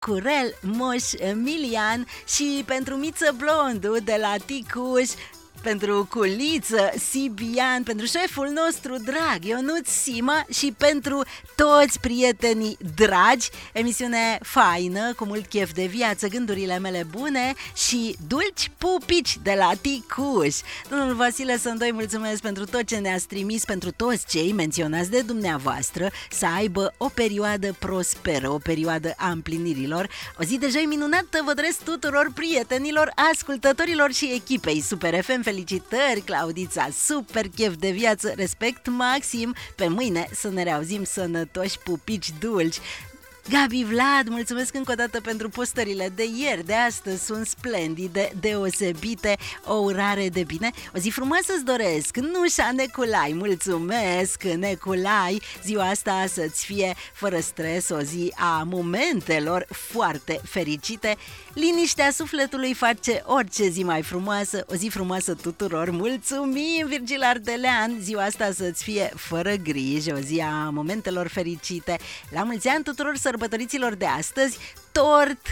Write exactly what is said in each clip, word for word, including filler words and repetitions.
Curel, Moș, Milian și pentru Miță Blondu de la Ticuș, pentru Culiță, Sibian, pentru șeful nostru drag, Ionuț Sima și pentru toți prietenii dragi. Emisiune faină, cu mult chef de viață, gândurile mele bune și dulci pupici de la Ticuș. Domnul Vasile Sândoi, mulțumesc pentru tot ce ne-ați trimis, pentru toți cei menționați de dumneavoastră, să aibă o perioadă prosperă, o perioadă a împlinirilor. O zi de joi minunată vă doresc tuturor prietenilor, ascultătorilor și echipei Super F M. Felicitări, Claudița, super chef de viață, respect maxim. Pe mâine să ne reauzim sănătoși, pupici dulci. Gabi Vlad, mulțumesc încă o dată pentru postările de ieri, de astăzi, sunt splendide, deosebite, o urare de bine. O zi frumoasă îți doresc, Nușa Neculai, mulțumesc Neculai, ziua asta să-ți fie fără stres, o zi a momentelor foarte fericite. Liniștea sufletului face orice zi mai frumoasă, o zi frumoasă tuturor, mulțumim Virgil Ardelean, ziua asta să-ți fie fără griji, o zi a momentelor fericite. La mulți ani tuturor sărbătoriților de astăzi, tort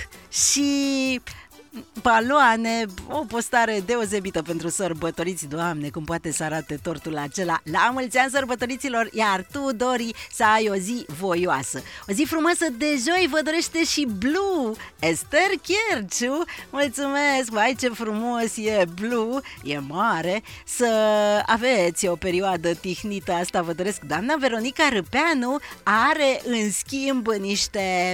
și baloane, o postare deosebită pentru sărbătoriți. Doamne, cum poate să arate tortul acela. La mulți ani sărbătoriților, iar tu, Dori, să ai o zi voioasă. O zi frumoasă de joi vă dorește și Blue, Esther Chierciu. Mulțumesc, vai ce frumos e Blue, e mare. Să aveți o perioadă tihnită, asta vă doresc. Doamna Veronica Râpeanu are în schimb niște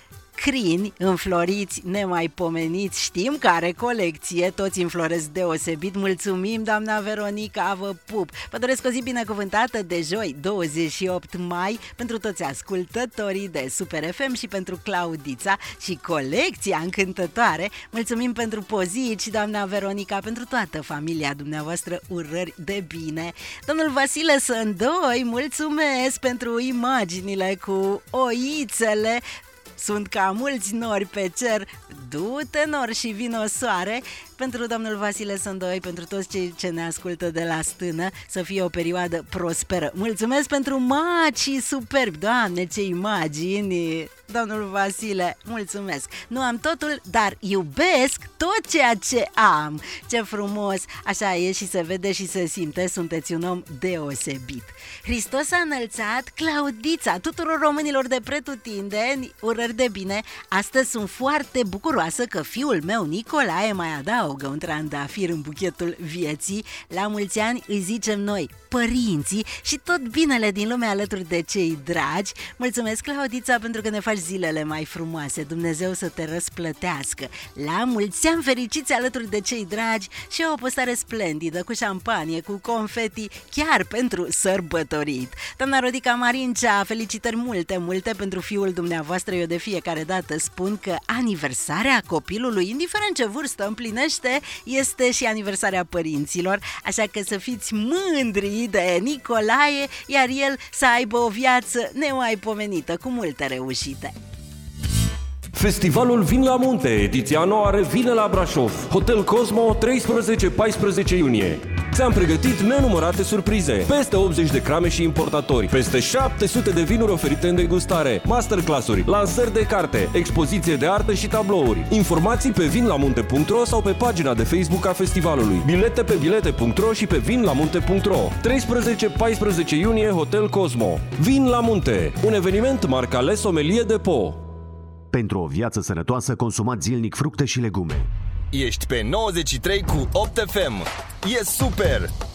crini înfloriți, nemaipomeniți. Știm că are colecție, toți înfloresc deosebit. Mulțumim, doamna Veronica, vă pup. Vă doresc o zi binecuvântată de joi, douăzeci și opt mai, pentru toți ascultătorii de Super F M și pentru Claudița și colecția încântătoare. Mulțumim pentru pozici, doamna Veronica, pentru toată familia dumneavoastră, urări de bine. Domnul Vasile Sândoi, mulțumesc pentru imaginile cu oițele. Sunt ca mulți nori pe cer, du-te nor și vino soare. Pentru domnul Vasile Sândoi, pentru toți cei ce ne ascultă de la stână, să fie o perioadă prosperă. Mulțumesc pentru macii superbi, Doamne, ce imagini! Domnul Vasile, mulțumesc! Nu am totul, dar iubesc tot ceea ce am. Ce frumos! Așa e și se vede și se simte, sunteți un om deosebit. Hristos a înălțat, Claudița, tuturor românilor de pretutindeni, urări de bine. Astăzi sunt foarte bucuroasă că fiul meu, Nicolae, mai adaugă un trandafir în buchetul vieții. La mulți ani îi zicem noi, părinții, și tot binele din lume alături de cei dragi. Mulțumesc, Claudița, pentru că ne faci zilele mai frumoase. Dumnezeu să te răsplătească. La mulți ani fericiți alături de cei dragi și o postare splendidă cu șampanie, cu confeti, chiar pentru sărbătorit. Doamna Rodica Marincea, felicitări multe, multe pentru fiul dumneavoastră. Eu de fiecare dată spun că aniversarea copilului, indiferent ce vârstă împlinește, este și aniversarea părinților, așa că să fiți mândri de Nicolae, iar el să aibă o viață nemaipomenită, cu multe reușite. Festivalul Vin la Munte, ediția nouă revine la Brașov. Hotel Cosmo, treisprezece paisprezece iunie. Ți-am pregătit nenumărate surprize, peste optzeci de crame și importatori, peste șapte sute de vinuri oferite în degustare, masterclass-uri, lansări de carte, expoziție de artă și tablouri. Informații pe vinlamunte punct ro sau pe pagina de Facebook a festivalului. Bilete pe bilete punct ro și pe vinlamunte punct ro. treisprezece paisprezece iunie, Hotel Cosmo. Vin la Munte, un eveniment marca Le Sommelier Depot. Pentru o viață sănătoasă, consumați zilnic fructe și legume. Ești pe nouăzeci și trei cu opt F M. E super!